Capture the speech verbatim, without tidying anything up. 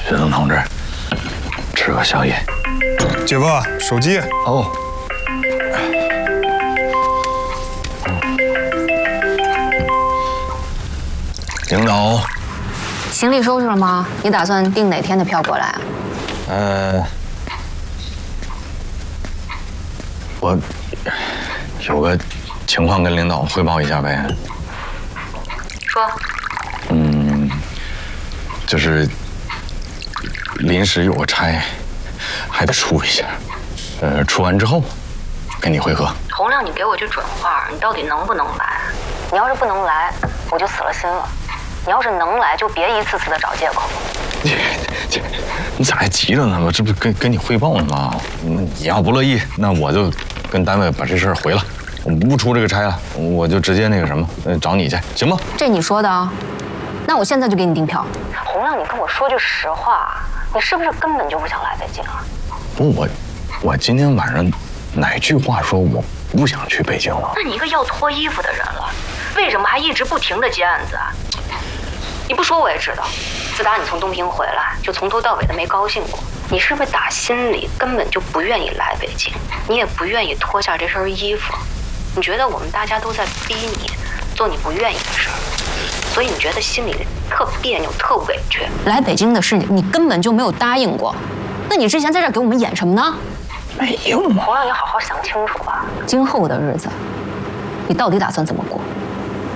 学生同志，吃个宵夜。 姐夫，手机。 哦。领导， 行李收拾了吗？你打算订哪天的票过来啊？ 呃，我有个情况跟领导汇报一下呗。 说。 嗯，就是临时有个差，还得出一下。呃，出完之后跟你会合。 洪亮，你给我句准话，你到底能不能来？你要是不能来，我就死了心了。你要是能来，就别一次次的找借口。 你你你咋还急着呢？我这不跟跟你汇报呢吗？那你要不乐意，那我就跟单位把这事儿回了，我不出这个差了，我就直接那个什么，呃，找你去，行吗？ 这你说的啊？那我现在就给你订票。洪亮，你跟我说句实话，你是不是根本就不想来北京啊？ 不，我我今天晚上哪句话说我不想去北京了？ 那你一个要脱衣服的人了，为什么还一直不停的接案子啊？你不说我也知道，自打你从东平回来，就从头到尾的没高兴过。你是不是打心里根本就不愿意来北京？你也不愿意脱下这身衣服？你觉得我们大家都在逼你做你不愿意的事儿，所以你觉得心里特别扭、特委屈。来北京的事你根本就没有答应过，那你之前在这儿给我们演什么呢？ 没用啊！ 洪亮，你好好想清楚吧，今后的日子，你到底打算怎么过？